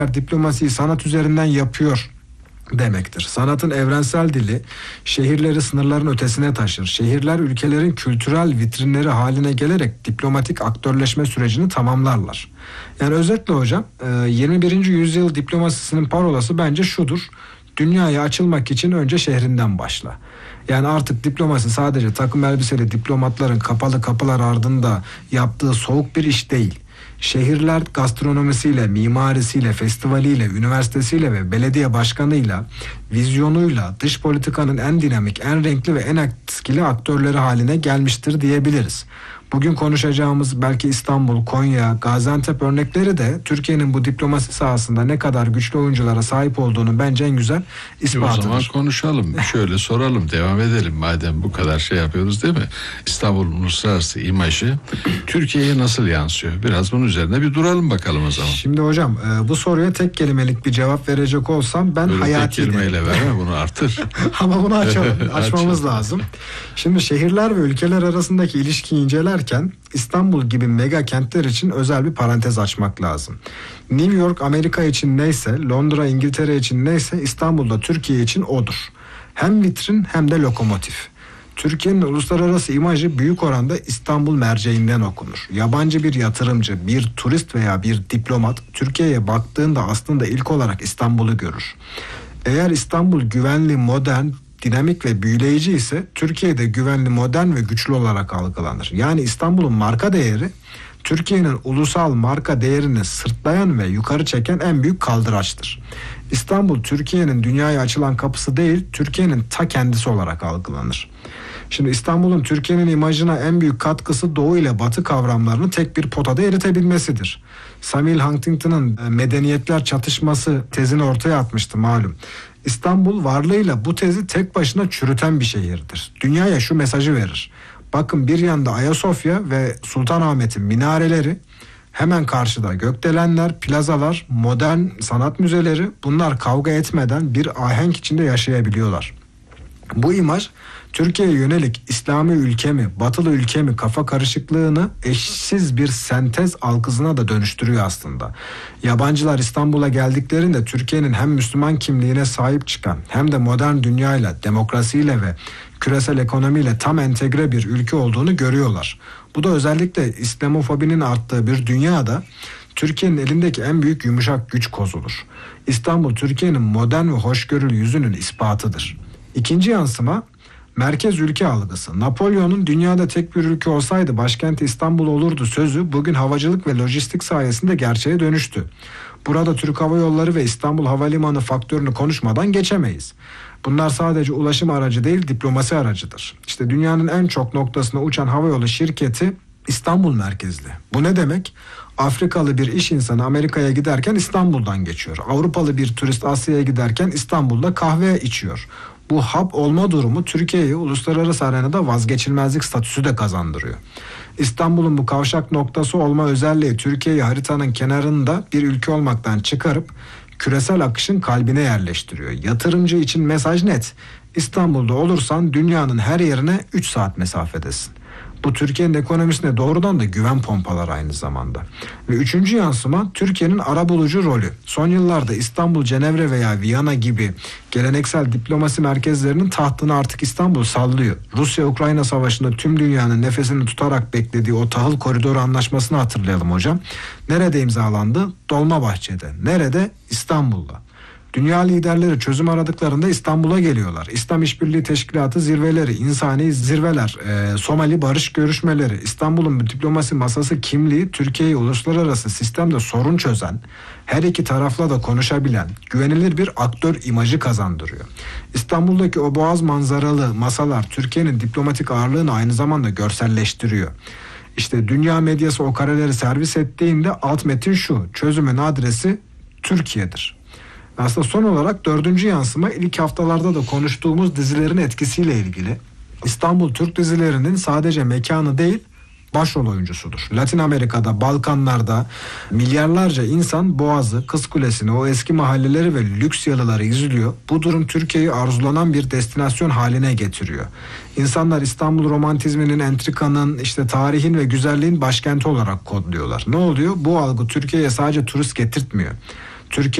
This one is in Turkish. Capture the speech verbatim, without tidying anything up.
diplomasiyi sanat üzerinden yapıyor demektir. Sanatın evrensel dili şehirleri sınırların ötesine taşır. Şehirler ülkelerin kültürel vitrinleri haline gelerek diplomatik aktörleşme sürecini tamamlarlar. Yani özetle hocam, yirmi birinci yüzyıl diplomasisinin parolası bence şudur: dünyaya açılmak için önce şehrinden başla. Yani artık diplomasi sadece takım elbiseli diplomatların kapalı kapılar ardında yaptığı soğuk bir iş değil. Şehirler gastronomisiyle, mimarisiyle, festivaliyle, üniversitesiyle ve belediye başkanıyla, vizyonuyla dış politikanın en dinamik, en renkli ve en etkili aktörleri haline gelmiştir diyebiliriz. Bugün konuşacağımız belki İstanbul, Konya, Gaziantep örnekleri de Türkiye'nin bu diplomasi sahasında ne kadar güçlü oyunculara sahip olduğunu bence en güzel ispatıdır. O zaman konuşalım, şöyle soralım, devam edelim madem bu kadar şey yapıyoruz, değil mi? İstanbul'un uluslararası imajı Türkiye'ye nasıl yansıyor? Biraz bunun üzerine bir duralım bakalım o zaman. Şimdi hocam, bu soruya tek kelimelik bir cevap verecek olsam ben Böyle hayati tek kelimeyle verme, bunu artır. Ama bunu açalım, açmamız Açalım. lazım. Şimdi şehirler ve ülkeler arasındaki ilişkiyi incelerken İstanbul gibi mega kentler için özel bir parantez açmak lazım. New York Amerika için neyse, Londra İngiltere için neyse, İstanbul'da Türkiye için odur. Hem vitrin hem de lokomotif. Türkiye'nin uluslararası imajı büyük oranda İstanbul merceğinden okunur. Yabancı bir yatırımcı, bir turist veya bir diplomat Türkiye'ye baktığında aslında ilk olarak İstanbul'u görür. Eğer İstanbul güvenli, modern, dinamik ve büyüleyici ise Türkiye'de güvenli, modern ve güçlü olarak algılanır. Yani İstanbul'un marka değeri Türkiye'nin ulusal marka değerini sırtlayan ve yukarı çeken en büyük kaldıraçtır. İstanbul Türkiye'nin dünyaya açılan kapısı değil, Türkiye'nin ta kendisi olarak algılanır. Şimdi İstanbul'un Türkiye'nin imajına en büyük katkısı Doğu ile Batı kavramlarını tek bir potada eritebilmesidir. Samuel Huntington'ın medeniyetler çatışması tezini ortaya atmıştı malum. İstanbul varlığıyla bu tezi tek başına çürüten bir şehirdir. Dünyaya şu mesajı verir: bakın, bir yanda Ayasofya ve Sultanahmet'in minareleri, hemen karşıda gökdelenler, plazalar, modern sanat müzeleri, bunlar kavga etmeden bir ahenk içinde yaşayabiliyorlar. Bu imaj Türkiye'ye yönelik İslami ülke mi, batılı ülke mi kafa karışıklığını eşsiz bir sentez algısına da dönüştürüyor aslında. Yabancılar İstanbul'a geldiklerinde Türkiye'nin hem Müslüman kimliğine sahip çıkan hem de modern dünyayla, demokrasiyle ve küresel ekonomiyle tam entegre bir ülke olduğunu görüyorlar. Bu da özellikle İslamofobinin arttığı bir dünyada Türkiye'nin elindeki en büyük yumuşak güç kozudur. İstanbul, Türkiye'nin modern ve hoşgörülü yüzünün ispatıdır. İkinci yansıma, merkez ülke algısı. Napolyon'un dünyada tek bir ülke olsaydı başkenti İstanbul olurdu sözü bugün havacılık ve lojistik sayesinde gerçeğe dönüştü. Burada Türk Hava Yolları ve İstanbul Havalimanı faktörünü konuşmadan geçemeyiz. Bunlar sadece ulaşım aracı değil, diplomasi aracıdır. İşte dünyanın en çok noktasına uçan havayolu şirketi İstanbul merkezli. Bu ne demek? Afrikalı bir iş insanı Amerika'ya giderken İstanbul'dan geçiyor. Avrupalı bir turist Asya'ya giderken İstanbul'da kahve içiyor. Bu hub olma durumu Türkiye'ye uluslararası arenada vazgeçilmezlik statüsü de kazandırıyor. İstanbul'un bu kavşak noktası olma özelliği Türkiye'yi haritanın kenarında bir ülke olmaktan çıkarıp küresel akışın kalbine yerleştiriyor. Yatırımcı için mesaj net: İstanbul'da olursan dünyanın her yerine üç saat mesafedesin. Bu Türkiye'nin ekonomisine doğrudan da güven pompalar aynı zamanda. Ve üçüncü yansıma Türkiye'nin arabulucu rolü. Son yıllarda İstanbul, Cenevre veya Viyana gibi geleneksel diplomasi merkezlerinin tahtını artık İstanbul sallıyor. Rusya-Ukrayna savaşında tüm dünyanın nefesini tutarak beklediği o tahıl koridoru anlaşmasını hatırlayalım hocam. Nerede imzalandı? Dolmabahçe'de. Nerede? İstanbul'da. Dünya liderleri çözüm aradıklarında İstanbul'a geliyorlar. İslam İşbirliği Teşkilatı zirveleri, insani zirveler, e, Somali barış görüşmeleri, İstanbul'un diplomasi masası kimliği Türkiye'yi uluslararası sistemde sorun çözen, her iki tarafla da konuşabilen, güvenilir bir aktör imajı kazandırıyor. İstanbul'daki o boğaz manzaralı masalar Türkiye'nin diplomatik ağırlığını aynı zamanda görselleştiriyor. İşte dünya medyası o kareleri servis ettiğinde alt metin şu: çözümün adresi Türkiye'dir. Aslında son olarak dördüncü yansıma ilk haftalarda da konuştuğumuz dizilerin etkisiyle ilgili. İstanbul Türk dizilerinin sadece mekanı değil, başrol oyuncusudur. Latin Amerika'da, Balkanlar'da milyarlarca insan Boğaz'ı, Kız Kulesi'ni, o eski mahalleleri ve lüks yalıları izliyor. Bu durum Türkiye'yi arzulanan bir destinasyon haline getiriyor. İnsanlar İstanbul romantizminin, entrikanın, işte tarihin ve güzelliğin başkenti olarak kodluyorlar. Ne oluyor? Bu algı Türkiye'ye sadece turist getirtmiyor. Türkiye